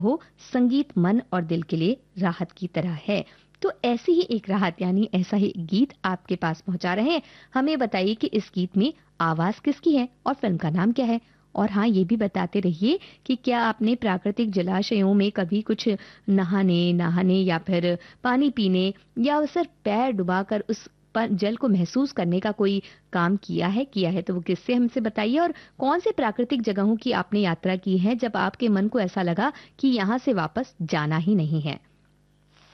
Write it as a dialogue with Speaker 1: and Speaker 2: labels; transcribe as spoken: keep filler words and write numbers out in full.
Speaker 1: हो, संगीत मन और दिल के लिए राहत की तरह है। तो ऐसी ही एक राहत यानी ऐसा ही एक गीत आपके पास पहुंचा रहे हैं। हमें बताइए कि इस गीत में आवाज किसकी है और फिल्म का नाम क्या है? और हाँ, ये भी बताते रहिए कि क्या आपने प्राकृतिक जलाशयों में कभी कुछ नहाने नहाने या फिर पानी पीने या सिर्फ पैर डुबाकर उस पर जल को महसूस करने का कोई काम किया है? किया है तो वो किससे हमसे बताइए। और कौन से प्राकृतिक जगहों की आपने यात्रा की है जब आपके मन को ऐसा लगा कि यहाँ से वापस जाना ही नहीं है?